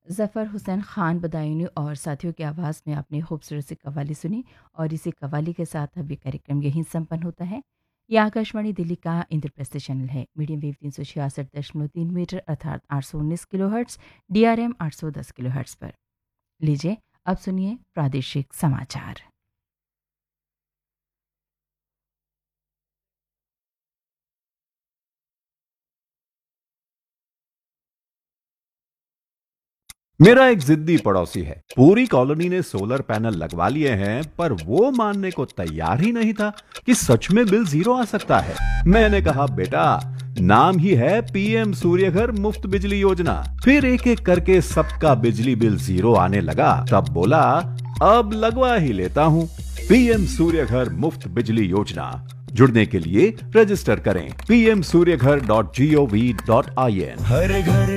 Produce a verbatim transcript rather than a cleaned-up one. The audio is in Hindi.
ज़फ़र हुसैन ख़ान बदायूनी और साथियों की आवाज़ में आपने खूबसूरत सी कव्वाली सुनी और इसी कव्वाली के साथ अब ये कार्यक्रम यहीं संपन्न होता है। ये आकाशवाणी दिल्ली का इंद्रप्रस्थ चैनल है। मीडियम वेव तीन सौ छियासठ दशमलव तीन मीटर अर्थात आठ सौ उन्नीस kilo hertz, D R M आठ सौ दस किलो हर्ट्ज़ पर। लीजिए अब सुनिए प्रादेशिक समाचार। मेरा एक जिद्दी पड़ोसी है। पूरी कॉलोनी ने सोलर पैनल लगवा लिए हैं, पर वो मानने को तैयार ही नहीं था कि सच में बिल जीरो आ सकता है। मैंने कहा, बेटा, नाम ही है पीएम सूर्यघर मुफ्त बिजली योजना। फिर एक एक करके सबका बिजली बिल जीरो आने लगा। तब बोला, अब लगवा ही लेता हूँ। पीएम सूर्यघर मुफ्त बिजली योजना। जुड़ने के लिए रजिस्टर करें P M Surya Ghar dot G O V dot I N. हर घर